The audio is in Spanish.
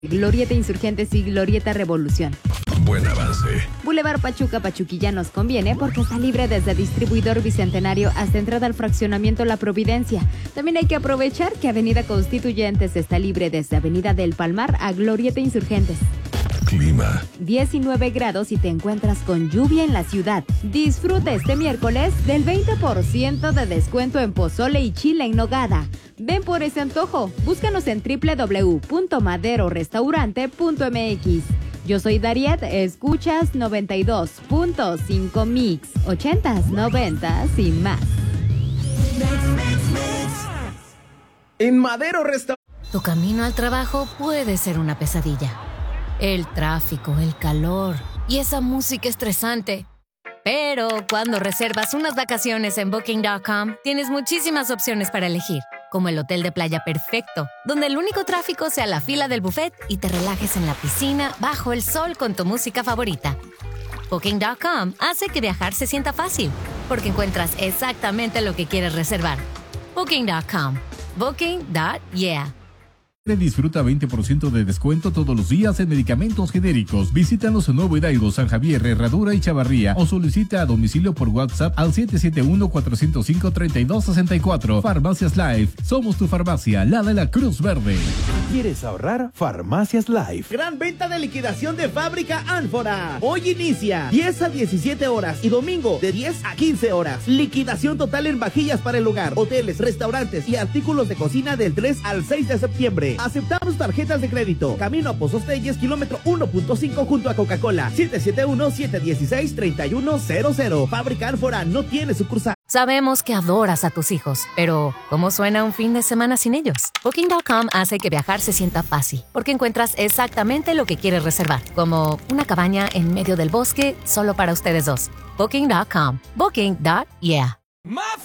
Glorieta Insurgentes y Glorieta Revolución. Buen avance. Boulevard Pachuca Pachuquilla nos conviene porque está libre desde Distribuidor Bicentenario hasta entrada al fraccionamiento La Providencia. También hay que aprovechar que Avenida Constituyentes está libre desde Avenida del Palmar a Glorieta Insurgentes. Clima. 19 grados y te encuentras con lluvia en la ciudad. Disfruta este miércoles del 20% de descuento en pozole y chile en nogada. Ven por ese antojo. Búscanos en www.maderorestaurante.mx. Yo soy Dariet, escuchas 92.5 Mix, 80s, 90s y más. En Madero Restaurante. Tu camino al trabajo puede ser una pesadilla. El tráfico, el calor y esa música estresante. Pero cuando reservas unas vacaciones en Booking.com, tienes muchísimas opciones para elegir, como el hotel de playa perfecto, donde el único tráfico sea la fila del buffet y te relajes en la piscina bajo el sol con tu música favorita. Booking.com hace que viajar se sienta fácil, porque encuentras exactamente lo que quieres reservar. Booking.com. Booking.yeah. Disfruta 20% de descuento todos los días en medicamentos genéricos. Visítanos en Nuevo Hidalgo, San Javier, Herradura y Chavarría o solicita a domicilio por WhatsApp al 771-405-3264. Farmacias Life. Somos tu farmacia, la de la Cruz Verde. ¿Quieres ahorrar? Farmacias Life. Gran venta de liquidación de Fábrica Ánfora. Hoy inicia 10 a 17 horas y domingo de 10 a 15 horas. Liquidación total en vajillas para el hogar, hoteles, restaurantes y artículos de cocina del 3 al 6 de septiembre. Aceptamos tarjetas de crédito. Camino a Pozos Telles, kilómetro 1.5 junto a Coca-Cola. 771-716-3100. Fábrica Ánfora no tiene sucursal. Sabemos que adoras a tus hijos, pero ¿cómo suena un fin de semana sin ellos? Booking.com hace que viajar se sienta fácil, porque encuentras exactamente lo que quieres reservar, como una cabaña en medio del bosque solo para ustedes dos. Booking.com. Booking.yeah.